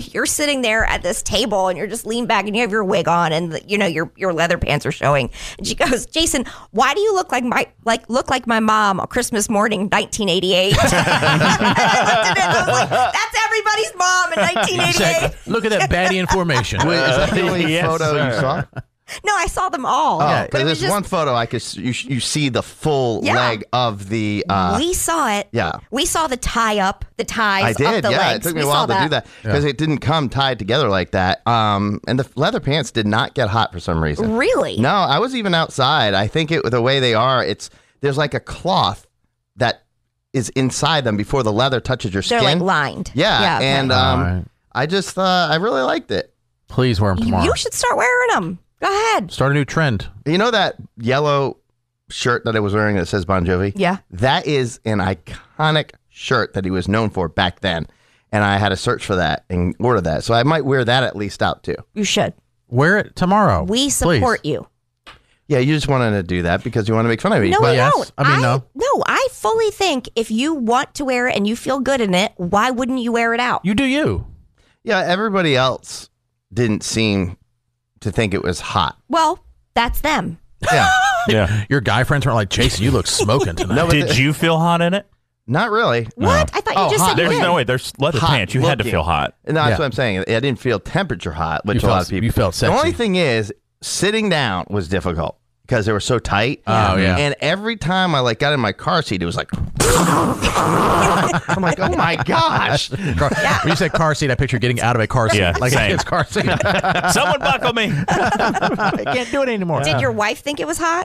you're sitting there at this table and you're just leaned back and you have your wig on and your leather pants are showing. And she goes, Jason, why do you look like my mom on Christmas morning, 1988? And I looked at it and I was like, that's everybody's mom in 1988. Look at that baddie in formation. Wait, is that the only photo you saw? No, I saw them all. Oh, because there's one photo you see the full leg of the. We saw it. Yeah, we saw the ties up the legs. It took me a while to do that because it didn't come tied together like that. And the leather pants did not get hot for some reason. Really? No, I was even outside. I think the way they are, there's like a cloth that is inside them before the leather touches your skin. They're like lined. Yeah, okay. And I just I really liked it. Please wear them tomorrow. You should start wearing them. Go ahead. Start a new trend. You know that yellow shirt that I was wearing that says Bon Jovi? Yeah. That is an iconic shirt that he was known for back then. And I had to search for that and order that. So I might wear that at least out too. You should. Wear it tomorrow. We support you. Yeah, you just wanted to do that because you want to make fun of me. No, but I don't. No. No, I fully think if you want to wear it and you feel good in it, why wouldn't you wear it out? You do you. Yeah, everybody else didn't seem to think it was hot. Well, that's them. Yeah. Yeah. Your guy friends weren't like, Jason, you look smoking tonight. No, Did you feel hot in it? Not really. What? No. I thought you just said There's you no way. There's leather pants. You had to feel hot. No, that's what I'm saying. I didn't feel temperature hot, which a lot of people. You felt sexy. The only thing is, sitting down was difficult because they were so tight. Oh, yeah. And every time I got in my car seat, it was like... I'm like, oh my gosh. When you said car seat, I picture getting out of a car seat. Yeah, like same. a kid's car seat. Someone buckle me. I can't do it anymore. Did your wife think it was hot?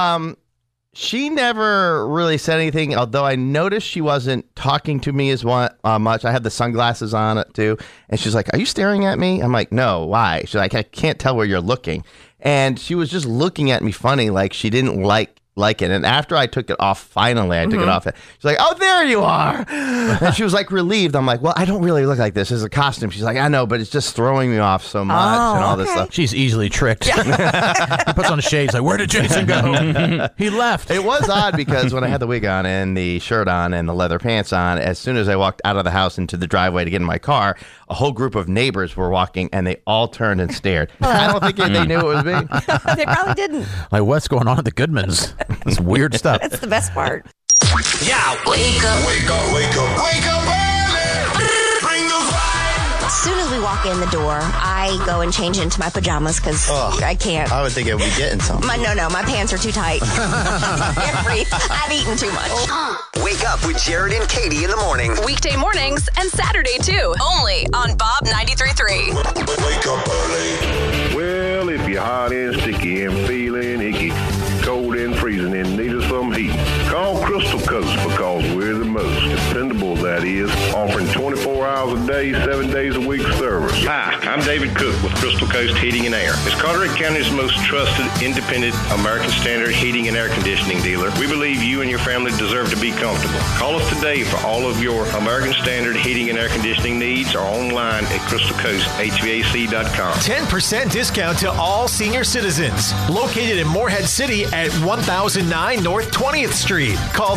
She never really said anything, although I noticed she wasn't talking to me as much. I had the sunglasses on too. And she's like, are you staring at me? I'm like, no, why? She's like, I can't tell where you're looking. And she was just looking at me funny, like she didn't like it. And after I took it off, finally, I took it off. She's like, oh, there you are. And she was like relieved. I'm like, well, I don't really look like this. It's a costume. She's like, I know, but it's just throwing me off so much and all this stuff. She's easily tricked. He puts on the shades like, where did Jason go? He left. It was odd because when I had the wig on and the shirt on and the leather pants on, as soon as I walked out of the house into the driveway to get in my car, a whole group of neighbors were walking and they all turned and stared. I don't think they knew it was me. They probably didn't. Like, what's going on at the Goodmans? It's weird stuff. That's the best part. Yeah, wake up. Wake up, wake up, wake up early. Bring the vibe. As soon as we walk in the door, I go and change into my pajamas because I can't. I would think I would be getting something. My pants are too tight. Can't breathe. I've eaten too much. Wake up with Jared and Katie in the morning. Weekday mornings and Saturday too. Only on Bob 93.3. Wake up early. Well, if you're hot and sticky and feeling icky, cold and freezing and need of some heat, call Crystal Coast because we're the most dependable, that is, offering 24 hours a day, 7 days a week service. Hi, I'm David Cook with Crystal Coast Heating and Air. As Carteret County's most trusted, independent, American Standard heating and air conditioning dealer, we believe you and your family deserve to be comfortable. Call us today for all of your American Standard heating and air conditioning needs or online at crystalcoasthvac.com. 10% discount to all senior citizens. Located in Morehead City at 1009 North 20th Street. Call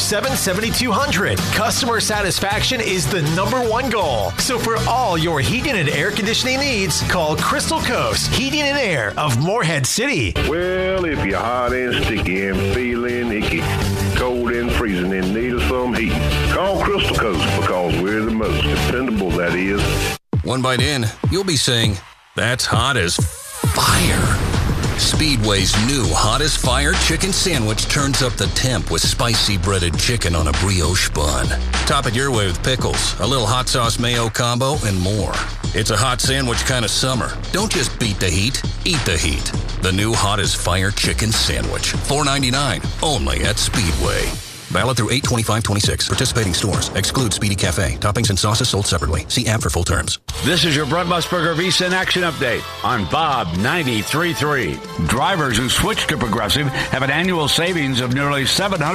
247-7200. Customer satisfaction is the #1 goal. So for all your heating and air conditioning needs, call Crystal Coast Heating and Air of Morehead City. Well, if you're hot and sticky and feeling icky, cold and freezing and need of some heat, call Crystal Coast because we're the most dependable, that is. One bite in, you'll be saying, that's hot as fire. Speedway's new Hot as Fire chicken sandwich turns up the temp with spicy breaded chicken on a brioche bun. Top it your way with pickles, a little hot sauce mayo combo, and more. It's a hot sandwich kind of summer. Don't just beat the heat, eat the heat. The new Hot as Fire chicken sandwich. $4.99, only at Speedway. Valid through 8/25/26. Participating stores. Exclude Speedy Cafe. Toppings and sauces sold separately. See app for full terms. This is your Brent Musburger Visa in Action update on Bob 93.3. Drivers who switch to Progressive have an annual savings of nearly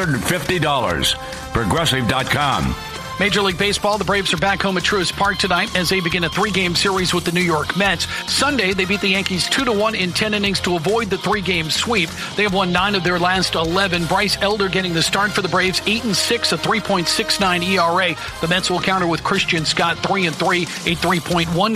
$750. Progressive.com. Major League Baseball, the Braves are back home at Truist Park tonight as they begin a 3-game series with the New York Mets. Sunday, they beat the Yankees 2-1 in 10 innings to avoid the 3-game sweep. They have won 9 of their last 11. Bryce Elder getting the start for the Braves, 8-6, a 3.69 ERA. The Mets will counter with Christian Scott, 3-3, a 3.1